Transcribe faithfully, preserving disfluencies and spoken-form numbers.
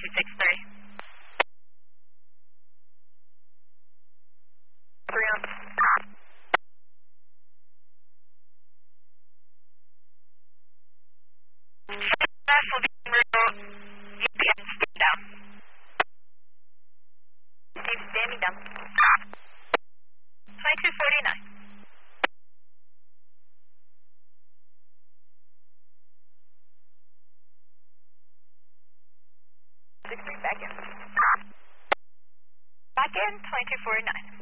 two six three. Three on. That will be remote. U P S stand down. Steve standing down. twenty-two forty-nine. Six three back in. Back in, twenty-two forty-nine.